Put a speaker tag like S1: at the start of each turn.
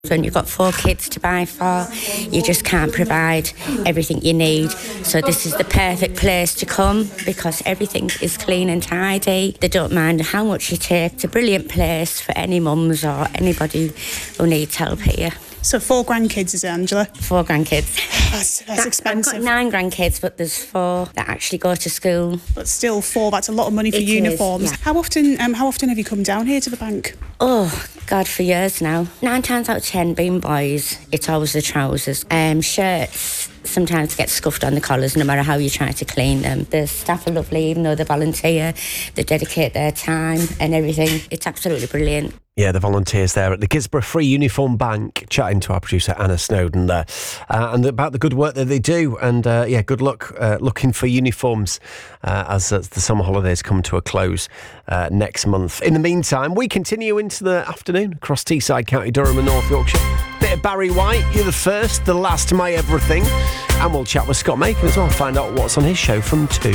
S1: When you've got 4 kids to buy for, you just can't provide everything you need. So this is the perfect place to come because everything is clean and tidy. They don't mind how much you take. It's a brilliant place for any mums or anybody who needs help here.
S2: So 4 grandkids, is it, Angela?
S1: 4 grandkids.
S2: That's expensive.
S1: I've got 9 grandkids, but there's 4 that actually go to school.
S2: But still 4, that's a lot of money for uniforms.
S1: Is, yeah.
S2: How often have you come down here to the bank?
S1: Oh, God, for years now. 9 times out of 10, being boys, it's always the trousers. Shirts sometimes get scuffed on the collars no matter how you try to clean them. The staff are lovely, even though they volunteer. They dedicate their time and everything. It's absolutely brilliant.
S3: Yeah, the volunteers there at the Gisborough Free Uniform Bank, chatting to our producer Anna Snowden there, and about the good work that they do. And good luck looking for uniforms as the summer holidays come to a close next month. In the meantime, we continue into the afternoon across Teesside, County Durham and North Yorkshire. Bit of Barry White, You're the First, The Last, My Everything. And we'll chat with Scott Macon as well, find out what's on his show from 2.